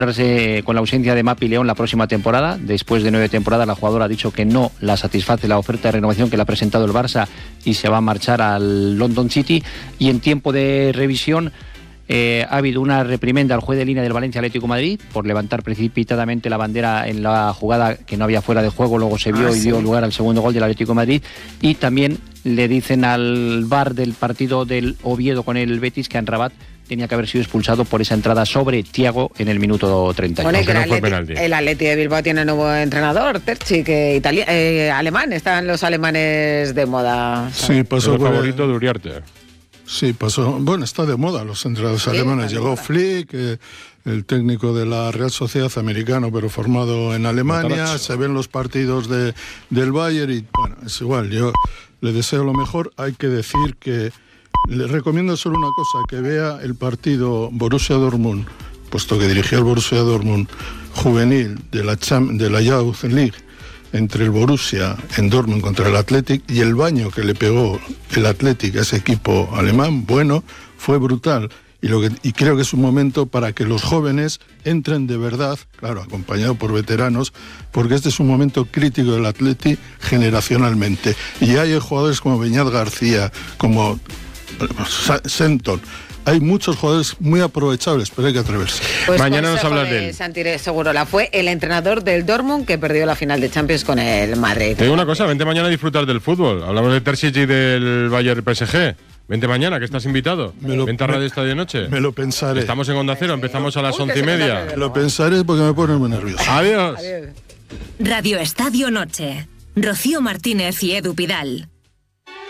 con la ausencia de Mapi León la próxima temporada. Después de 9 temporadas, la jugadora ha dicho que no la satisface la oferta de renovación que le ha presentado el Barça y se va a marchar al London City. Y en tiempo de revisión ha habido una reprimenda al juez de línea del Valencia Atlético de Madrid por levantar precipitadamente la bandera en la jugada que no había fuera de juego, luego se vio y dio lugar al segundo gol del Atlético de Madrid. Y también le dicen al VAR del partido del Oviedo con el Betis que Amrabat tenía que haber sido expulsado por esa entrada sobre Thiago en el minuto 30. Bueno, el Atleti de Bilbao tiene nuevo entrenador, Terchi, que alemán, están los alemanes de moda. Sí, pasó el favorito de Uriarte. Sí, pasó. Bueno, está de moda los entrenadores alemanes. Llegó Flick, el técnico de la Real Sociedad americano, pero formado en Alemania. Se ven los partidos del Bayern y bueno, es igual. Yo le deseo lo mejor. Hay que decir que le recomiendo solo una cosa, que vea el partido Borussia Dortmund, puesto que dirigió el Borussia Dortmund juvenil de la Youth League, entre el Borussia en Dortmund contra el Athletic, y el baño que le pegó el Athletic a ese equipo alemán, bueno, fue brutal. Y creo que es un momento para que los jóvenes entren de verdad, claro, acompañado por veteranos, porque este es un momento crítico del Athletic generacionalmente. Y hay jugadores como Beñat García, como Senton. Hay muchos jugadores muy aprovechables, pero hay que atreverse. Pues mañana nos hablas de él. Santi Segurola fue el entrenador del Dortmund que perdió la final de Champions con el Madrid. Te digo una cosa, vente mañana a disfrutar del fútbol. Hablamos de Terzic y del Bayern PSG. Vente mañana, que estás invitado. Vente a Radio Estadio Noche. Me lo pensaré. Estamos en Onda Cero, empezamos a las 11:30. Me lo pensaré porque me pone muy nervioso. Adiós. Radio Estadio Noche. Rocío Martínez y Edu Pidal.